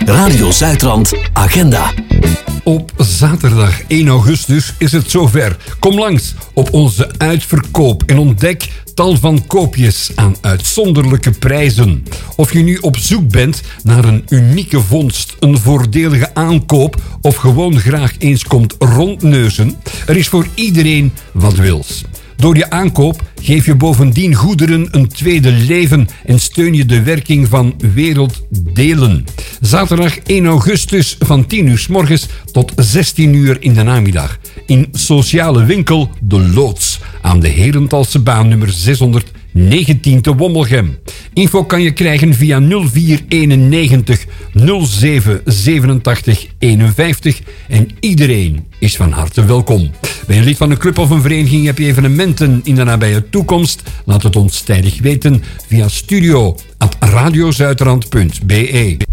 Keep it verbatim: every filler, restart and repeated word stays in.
Radio Zuidrand Agenda. Op zaterdag één augustus is het zover. Kom langs op onze uitverkoop en ontdek tal van koopjes aan uitzonderlijke prijzen. Of je nu op zoek bent naar een unieke vondst, een voordelige aankoop of gewoon graag eens komt rondneuzen, er is voor iedereen wat wils. Door je aankoop geef je bovendien goederen een tweede leven en steun je de werking van Werelddelen. Zaterdag één augustus van tien uur 's morgens tot zestien uur in de namiddag. In sociale winkel De Loods aan de Herentalse baan nummer zeshonderdnegentien te Wommelgem. Info kan je krijgen via nul vier eenennegentig nul zeven zevenentachtig eenenvijftig en iedereen is van harte welkom. Ben je lid van een club of een vereniging, heb je evenementen in de nabije toekomst? Laat het ons tijdig weten via studio at radiozuidrand punt be.